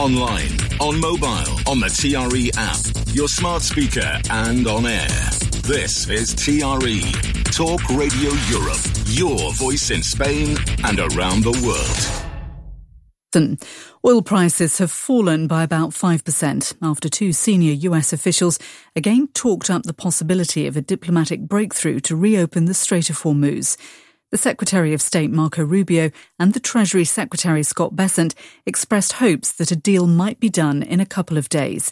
online, on mobile, on the TRE app, your smart speaker and on air. This is TRE, Talk Radio Europe, your voice in Spain and around the world. Oil prices have fallen by about 5% after two senior US officials again talked up the possibility of a diplomatic breakthrough to reopen the Strait of Hormuz. The Secretary of State Marco Rubio and the Treasury Secretary Scott Bessent expressed hopes that a deal might be done in a couple of days.